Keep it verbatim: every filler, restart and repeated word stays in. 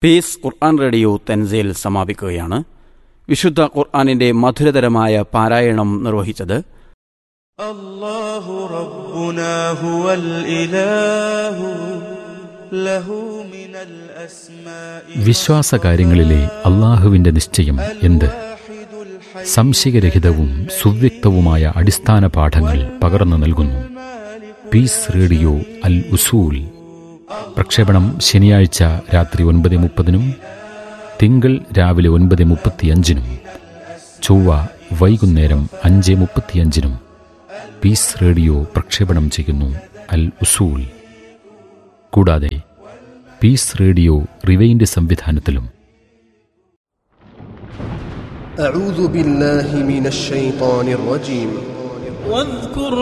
Piece ഖുർആൻ radio Thanseel സമാപിക്കുകയാണ്. വിശുദ്ധ ഖുർആനിന്റെ മധുരതരമായ പാരായണം നിർവഹിച്ചത് അല്ലാഹു റബ്ബുനാ ഹുവൽ ഇലാഹു ലഹു മിനൽ അസ്മാഇ. വിശ്വാസകാര്യങ്ങളിലെ അള്ളാഹുവിന്റെ നിശ്ചയം എന്ത്? സംശയരഹിതവും സുവ്യക്തവുമായ അടിസ്ഥാന പാഠങ്ങൾ പകർന്നു നൽകുന്നു പീസ് റേഡിയോ അൽ ഉസൂൽ. പ്രക്ഷേപണം ശനിയാഴ്ച രാത്രി ഒൻപത് മുപ്പതിനും തിങ്കൾ രാവിലെ ഒൻപത് മുപ്പത്തിയഞ്ചിനും ചൊവ്വ വൈകുന്നേരം അഞ്ച് മുപ്പത്തിയഞ്ചിനും പീസ് റേഡിയോ പ്രക്ഷേപണം ചെയ്യുന്നു അൽ ഉസൂൽ. കൂടാതെ പീസ് റേഡിയോ റിവൈൻഡ് സംവിധാനത്തിലും. أعوذ بالله من الشيطان الرجيم. واذكر